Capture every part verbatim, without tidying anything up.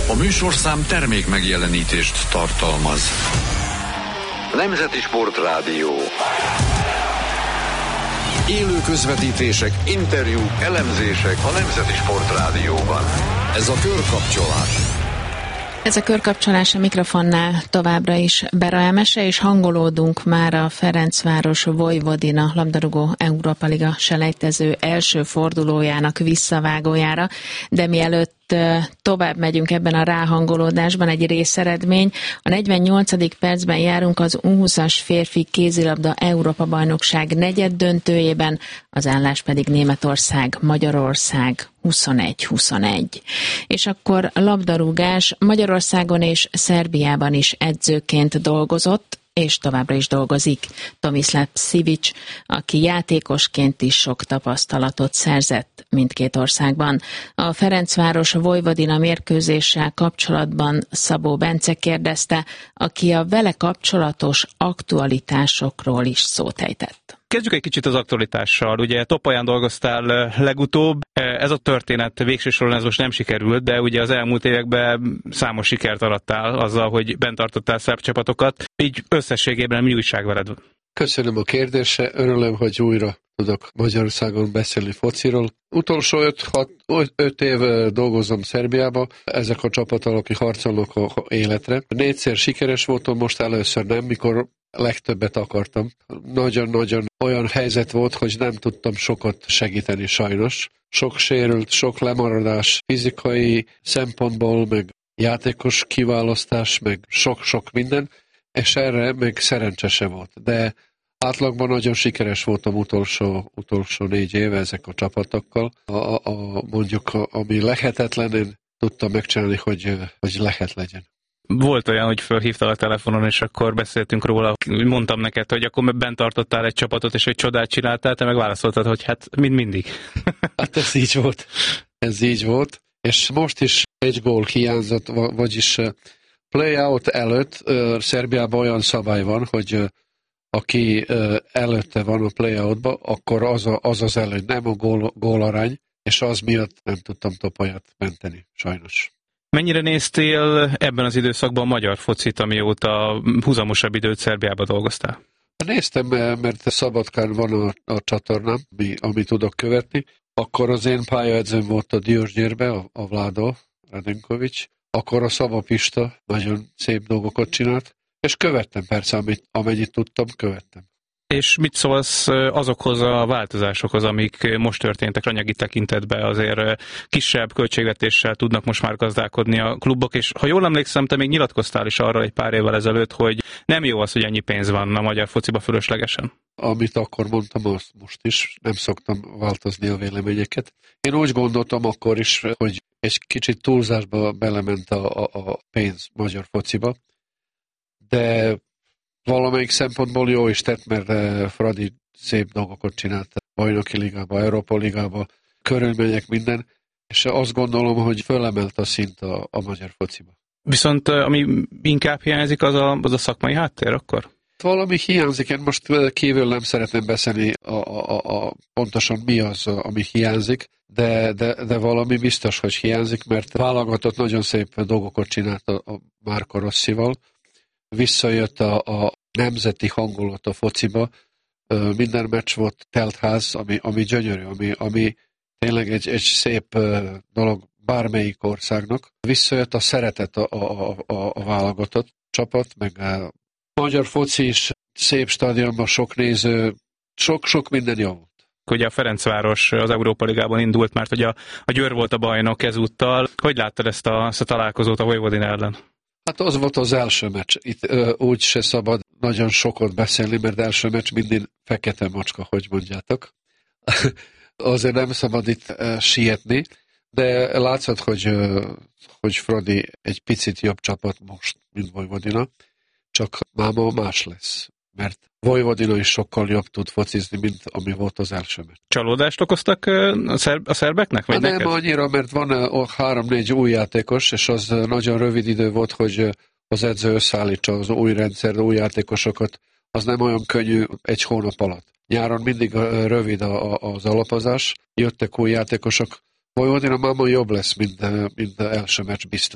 A műsorszám termék megjelenítést tartalmaz. Nemzeti Sportrádió. Élő közvetítések, interjúk, elemzések a Nemzeti Sportrádióban. Ez a Körkapcsolás. Ez a Körkapcsolás, a mikrofonnál továbbra is Bera Emese, és hangolódunk már a Ferencváros Vojvodina labdarúgó Európa Liga selejtező első fordulójának visszavágójára, de mielőtt tovább megyünk ebben a ráhangolódásban, egy részeredmény. A negyvennyolcadik percben járunk az U húszas férfi kézilabda Európa-bajnokság negyed döntőjében, az állás pedig Németország, Magyarország huszonegy huszonegy. És akkor labdarúgás. Magyarországon és Szerbiában is edzőként dolgozott, és továbbra is dolgozik Tomislav Sivic, aki játékosként is sok tapasztalatot szerzett mindkét országban. A Ferencváros Vojvodina mérkőzéssel kapcsolatban Szabó Bence kérdezte, aki a vele kapcsolatos aktualitásokról is szót ejtett. Kezdjük egy kicsit az aktualitással. Ugye Topaján dolgoztál legutóbb, ez a történet végső soron ez most nem sikerült, de ugye az elmúlt években számos sikert arattál azzal, hogy bent tartottál szerb csapatokat. Így összességében mi újság veled? Köszönöm a kérdése, örülöm, hogy újra tudok Magyarországon beszélni fociról. Utolsó öt év dolgozom Szerbiába, ezek a csapatok, akik harcolnak a életre. Négyszer sikeres voltam, most először nem, mikor legtöbbet akartam. Nagyon-nagyon olyan helyzet volt, hogy nem tudtam sokat segíteni sajnos. Sok sérült, sok lemaradás fizikai szempontból, meg játékos kiválasztás, meg sok-sok minden, és erre meg szerencse se volt. De átlagban nagyon sikeres voltam utolsó, utolsó négy éve ezek a csapatokkal. A, a, mondjuk, ami lehetetlen, én tudtam megcsinálni, hogy, hogy lehet legyen. Volt olyan, hogy felhívtál a telefonon, és akkor beszéltünk róla, mondtam neked, hogy akkor bent tartottál egy csapatot, és egy csodát csináltál, te meg válaszoltad, hogy hát mind mindig. Hát ez így volt. Ez így volt. És most is egy gól hiányzott, vagyis play-out előtt uh, Szerbiában olyan szabály van, hogy uh, aki uh, előtte van a play-outban, akkor az, a, az az előny, nem a gól, gólarány, és az miatt nem tudtam Topaját menteni, sajnos. Mennyire néztél ebben az időszakban magyar focit, amióta húzamosabb időt Szerbiában dolgoztál? Néztem, mert Szabadkán van a, a csatornám, ami, ami tudok követni. Akkor az én pályaedzőm volt a Diósgyőrbe, a, a Vlado Radenkovics. Akkor a Szaba Pista nagyon szép dolgokat csinált, és követtem persze, amit, amennyit tudtam, követtem. És mit szólsz azokhoz a változásokhoz, amik most történtek anyagi tekintetben, azért kisebb költségvetéssel tudnak most már gazdálkodni a klubok, és ha jól emlékszem, te még nyilatkoztál is arra egy pár évvel ezelőtt, hogy nem jó az, hogy ennyi pénz van a magyar fociba fölöslegesen. Amit akkor mondtam, azt most is, nem szoktam változni a véleményeket. Én úgy gondoltam akkor is, hogy egy kicsit túlzásba belement a, a, a pénz magyar fociba, de valamelyik szempontból jó is tett, mert Fradi szép dolgokat csinált a Bajnoki Ligába, Európa Ligába, körülmények minden, és azt gondolom, hogy fölemelt a szint a, a magyar fociba. Viszont ami inkább hiányzik, az a, az a szakmai háttér akkor? Valami hiányzik, én most kívül nem szeretném beszélni a, a, a, a pontosan mi az, ami hiányzik, de, de, de valami biztos, hogy hiányzik, mert válogatott nagyon szép dolgokat csinált a, a Marco Rossival. Visszajött a, a nemzeti hangulat a fociba, minden meccs volt teltház, ami, ami gyönyörű, ami, ami tényleg egy, egy szép dolog bármelyik országnak. Visszajött a szeretet a, a, a, a válogatott csapat, meg a magyar foci is szép stadionban, sok néző, sok-sok minden jó volt. Ugye a Ferencváros az Európa Ligában indult, mert ugye a, a Győr volt a bajnok ezúttal. Hogy láttad ezt a, ezt a találkozót a Vojvodina ellen? Hát az volt az első meccs. Itt ö, úgy se szabad nagyon sokat beszélni, mert első meccs mindig fekete macska, hogy mondjátok. Azért nem szabad itt ö, sietni, de látszott, hogy, ö, hogy Fradi egy picit jobb csapat most, mint Vojvodina, csak máma más lesz, mert Vojvodina is sokkal jobb tud focizni, mint ami volt az első meccs. Csalódást okoztak a, szerb- a szerbeknek? Vagy nem annyira, mert van három-négy új játékos, és az nagyon rövid idő volt, hogy az edző összeállítsa az új rendszer, új játékosokat. Az nem olyan könnyű egy hónap alatt. Nyáron mindig rövid az alapozás, jöttek új játékosok. Vojvodina máma jobb lesz, mint, mint az első meccs biztos.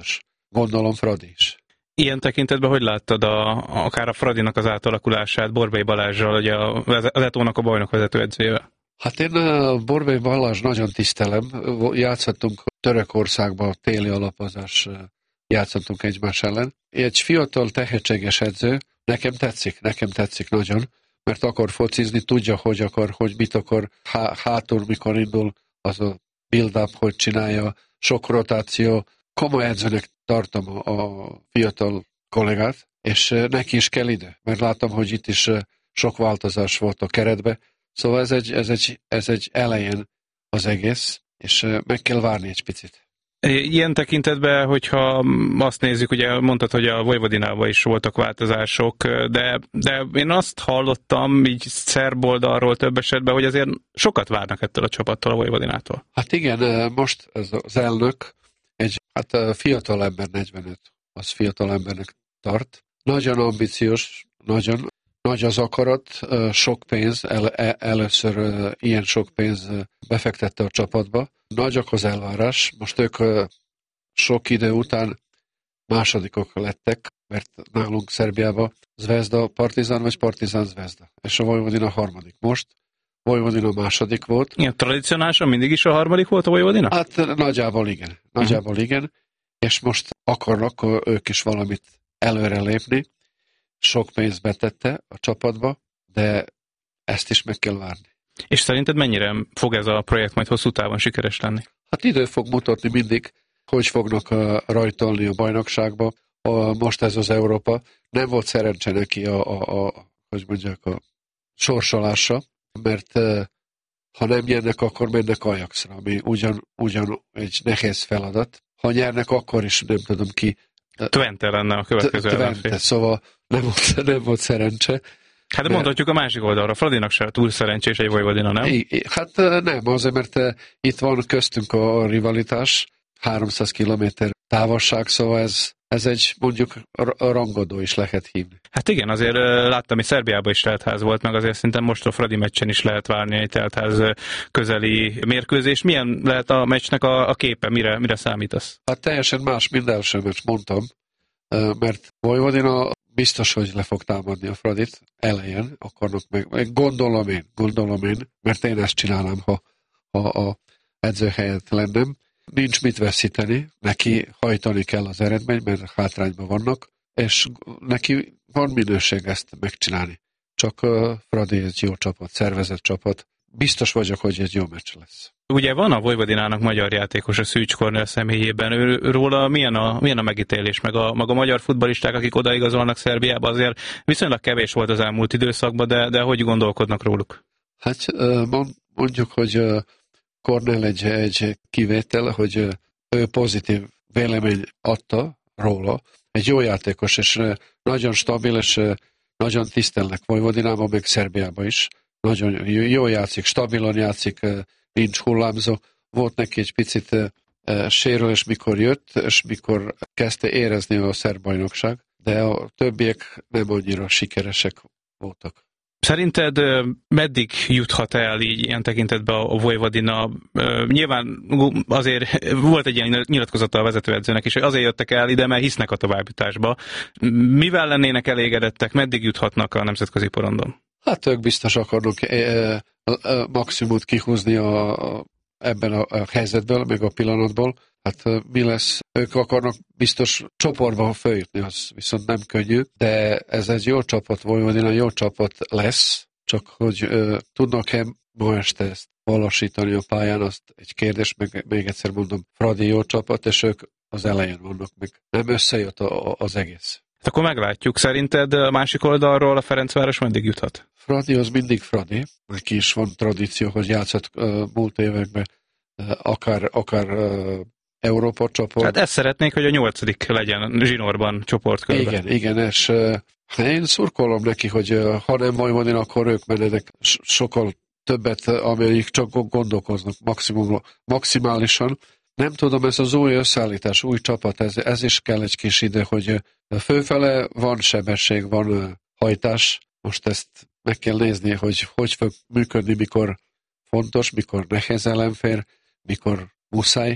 gondolom Fradi is. Ilyen tekintetben hogy láttad a, akár a Fradinak az átalakulását Borbély Balázsral, ugye az Etónak a bajnok vezetőedzőjével? Hát én Borbély Balázs nagyon tisztelem. Játszottunk Törökországban téli alapozás, játszottunk egymás ellen. Egy fiatal, tehetséges edző, nekem tetszik, nekem tetszik nagyon, mert akar focizni, tudja, hogy akar, hogy mit akar, há, hátul mikor indul, az a build-up, hogy csinálja, sok rotáció. Komoly edzőnek tartom a fiatal kollégát, és neki is kell ide, mert látom, hogy itt is sok változás volt a keretbe, szóval ez egy, ez egy, ez egy elején az egész, és meg kell várni egy picit. Ilyen tekintetben, hogyha azt nézzük, ugye mondtad, hogy a Vojvodinában is voltak változások, de, de én azt hallottam így szerb oldalról több esetben, hogy azért sokat várnak ettől a csapattól, a Vojvodinától. Hát igen, most ez az elnök egy hát fiatal ember, negyvenöt, az fiatal embernek tart. Nagyon ambiciós, nagyon nagy az akarat, sok pénz, el, először ilyen sok pénz befektette a csapatba. Nagyok az elvárás, most ők sok idő után másodikok lettek, mert nálunk Szerbiában Zvezda Partizán vagy Partizán Zvezda, és a Vojvodina harmadik. Most Vojvodina második volt. Igen, tradicionálisan mindig is a harmadik volt a Vojvodina? Hát nagyjából igen, nagyjából uh-huh. igen, és most akarnak ők is valamit előre lépni. Sok pénzt betette a csapatba, de ezt is meg kell várni. És szerinted mennyire fog ez a projekt majd hosszú távon sikeres lenni? Hát idő fog mutatni mindig, hogy fognak rajtolni a bajnokságba. A, most ez az Európa. Nem volt szerencse neki a, a, a, hogy mondják, a sorsolása, mert ha nem nyernek, akkor mennek Ajaxra, ami ugyan, ugyan egy nehéz feladat. Ha nyernek, akkor is nem tudom ki. Twente lenne a következő ellenfél. Szóval nem volt, nem volt szerencse. Hát de mondhatjuk a másik oldalra, Fradinak se túl szerencsés egy Vojvodina, nem? I, hát nem, azért, mert itt van köztünk a rivalitás, háromszáz kilométer távolság, szóval ez, ez egy mondjuk rangodó is lehet hívni. Hát igen, azért láttam, hogy Szerbiában is teltház volt, meg azért szerintem most a Fradi meccsen is lehet várni egy teltház közeli mérkőzés. Milyen lehet a meccsnek a, a képe, mire, mire számítasz? Hát teljesen más, mint első meccs, mondtam, mert Vojvodina biztos, hogy le fog támadni a Fradit elején, akarnak meg, meg gondolom én, gondolom én, mert én ezt csinálom, ha, ha a edző helyett lennem. Nincs mit veszíteni, neki hajtani kell az eredmény, mert hátrányban vannak, és neki van minőség ezt megcsinálni. Csak uh, Fradi egy jó csapat, szervezett csapat. Biztos vagyok, hogy egy jó meccs lesz. Ugye van a Vojvodinának magyar játékos a Szűcs Kornél személyében. Ő, róla milyen a, milyen a megítélés, meg a, meg a magyar futballisták, akik odaigazolnak Szerbiába, azért viszonylag kevés volt az elmúlt időszakban, de, de hogy gondolkodnak róluk? Hát mondjuk, hogy Kornél egy, egy kivétel, hogy ő pozitív vélemény adta róla. Egy jó játékos, és nagyon stabil, és nagyon tisztelnek Vojvodinában, meg Szerbiában is. Nagyon jó játszik, stabilan játszik, nincs hullámzó. Volt neki egy picit sérülés, mikor jött, és mikor kezdte érezni a szerb bajnokság, de a többiek nem annyira sikeresek voltak. Szerinted meddig juthat el így ilyen tekintetben a Vojvodina? Nyilván azért volt egy ilyen nyilatkozata a vezetőedzőnek is, hogy azért jöttek el ide, mert hisznek a továbbjutásba. Mivel lennének elégedettek, meddig juthatnak a nemzetközi porondon? Hát ők biztos akarnak e, e, maximumot kihúzni a, a, ebben a, a helyzetből, meg a pillanatból. Hát mi lesz? Ők akarnak biztos csoportba följutni, az viszont nem könnyű, de ez egy jó csapat, Vojvodina jó csapat lesz, csak hogy ö, tudnak-e ma este ezt valósítani a pályán, azt egy kérdés, meg még egyszer mondom, Fradi jó csapat, és ők az elején vannak, meg nem összejött a, a, az egész. Akkor meglátjuk. Szerinted a másik oldalról a Ferencváros meddig juthat? Fradi az mindig Fradi. Neki is van tradíció, hogy játszott uh, múlt években uh, akár, akár uh, Európa csoport. Hát ezt szeretnék, hogy a nyolcadik legyen zsinórban csoportkörben. Igen, igen, és uh, én szurkolom neki, hogy uh, ha nem Vojvodina, akkor ők mennek sokkal többet, amelyik csak gondolkoznak maximum, maximálisan. Nem tudom, ez az új összeállítás, új csapat, ez, ez is kell egy kis ide, hogy főfele van sebesség, van hajtás. Most ezt meg kell nézni, hogy hogy fog működni, mikor fontos, mikor nehéz ellenfél, mikor muszáj.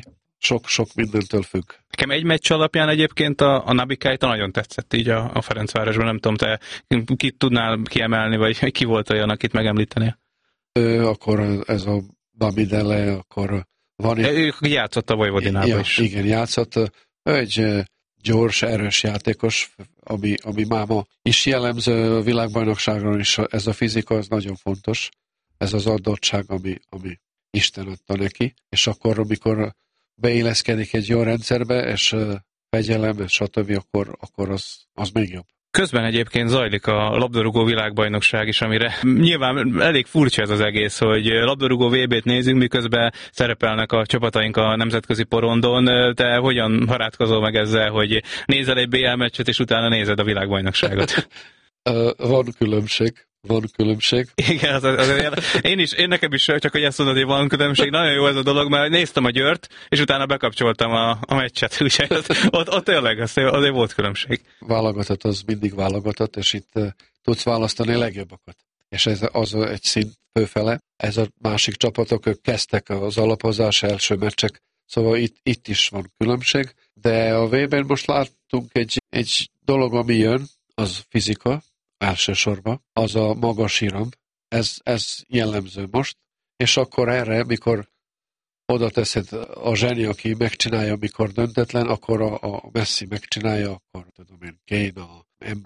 sok-sok mindentől függ. Nekem egy meccs alapján egyébként a, a Nabi Keita nagyon tetszett így a, a Ferencvárosban, nem tudom, te kit tudnál kiemelni, vagy ki volt olyan, akit megemlítenél? Ő, akkor ez a Bamidele, akkor van egy... Ő játszott a Vojvodinában ja, is. Igen, játszott. Ő egy gyors, erős játékos, ami, ami máma is jellemző a világbajnokságon is. Ez a fizika, az nagyon fontos. Ez az adottság, ami, ami Isten adta neki. És akkor, amikor beilleszkedik egy jó rendszerbe, és fegyelem, és stb., akkor, akkor az, az még jobb. Közben egyébként zajlik a labdarúgó világbajnokság is, amire nyilván elég furcsa ez az egész, hogy labdarúgó vé bét nézünk, miközben szerepelnek a csapataink a nemzetközi porondon. Te hogyan barátkozol meg ezzel, hogy nézel egy bé el meccset, és utána nézed a világbajnokságot? Van különbség. Van különbség. Igen, az, az, az, én is, én nekem is csak, hogy ezt mondod, hogy van különbség. Nagyon jó ez a dolog, mert néztem a Győrt, és utána bekapcsoltam a, a meccset. Úgyhogy ott, ott, ott tényleg az, azért volt különbség. Válogatott az mindig válogatott, és itt uh, tudsz választani a legjobbakat. És ez az egy szint főfele. Ez a másik csapatok, ők kezdtek az alapozás első meccsek, szóval itt, itt is van különbség. De a vé bén most láttunk egy, egy dolog, ami jön, az fizika, elsősorban, az a magas iram, ez, ez jellemző most, és akkor erre, mikor oda teszed a zseni, aki megcsinálja, mikor döntetlen, akkor a, a Messi megcsinálja, akkor tudom én, Kane, a